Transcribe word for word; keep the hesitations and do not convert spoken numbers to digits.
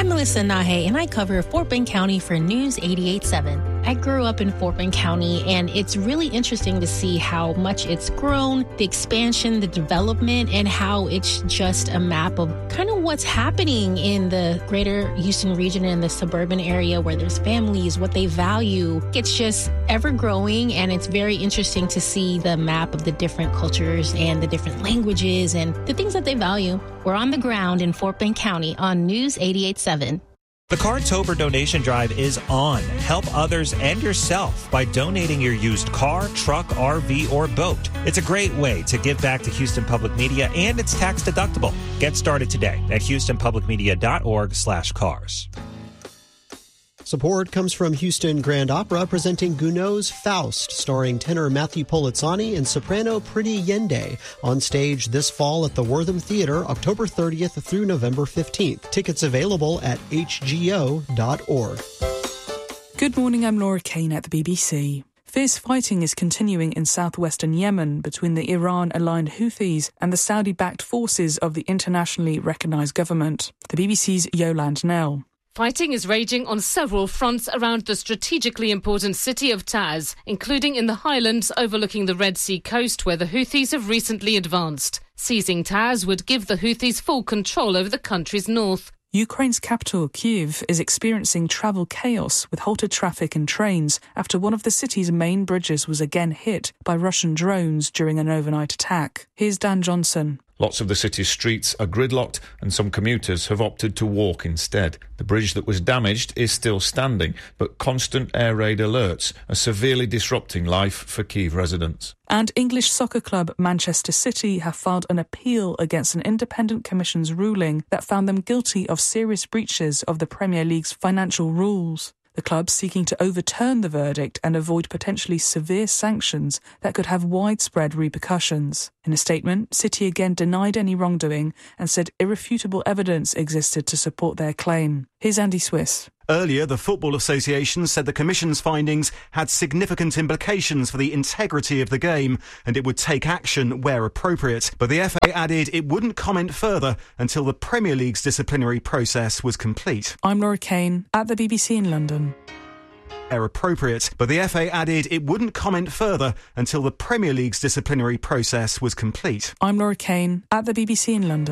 I'm Melissa Nahe, and I cover Fort Bend County for News eighty-eight point seven. I grew up in Fort Bend County, and it's really interesting to see how much it's grown, the expansion, the development, and how it's just a map of kind of what's happening in the greater Houston region and the suburban area where there's families, what they value. It's just ever growing, and it's very interesting to see the map of the different cultures and the different languages and the things that they value. We're on the ground in Fort Bend County on News eighty-eight point seven. The Cartober donation drive is on. Help others and yourself by donating your used car, truck, R V, or boat. It's a great way to give back to Houston Public Media, and it's tax deductible. Get started today at houstonpublicmedia.org slash cars. Support comes from Houston Grand Opera presenting Gounod's Faust, starring tenor Matthew Polizzani and soprano Pretty Yende, on stage this fall at the Wortham Theater, October thirtieth through November fifteenth. Tickets available at h g o dot org. Good morning, I'm Laura Kane at the B B C. Fierce fighting is continuing in southwestern Yemen between the Iran-aligned Houthis and the Saudi-backed forces of the internationally recognised government. The B B C's Yolande Nell. Fighting is raging on several fronts around the strategically important city of Taz, including in the highlands overlooking the Red Sea coast where the Houthis have recently advanced. Seizing Taz would give the Houthis full control over the country's north. Ukraine's capital, Kyiv, is experiencing travel chaos with halted traffic and trains after one of the city's main bridges was again hit by Russian drones during an overnight attack. Here's Dan Johnson. Lots of the city's streets are gridlocked and some commuters have opted to walk instead. The bridge that was damaged is still standing, but constant air raid alerts are severely disrupting life for Kyiv residents. And English soccer club Manchester City have filed an appeal against an independent commission's ruling that found them guilty of serious breaches of the Premier League's financial rules. The club seeking to overturn the verdict and avoid potentially severe sanctions that could have widespread repercussions. In a statement, City again denied any wrongdoing and said irrefutable evidence existed to support their claim. Here's Andy Swiss. Earlier, the Football Association said the Commission's findings had significant implications for the integrity of the game and it would take action where appropriate. But the F A added it wouldn't comment further until the Premier League's disciplinary process was complete. I'm Laura Kane at the B B C in London. Where appropriate, but the F A added it wouldn't comment further until the Premier League's disciplinary process was complete. I'm Laura Kane at the B B C in London.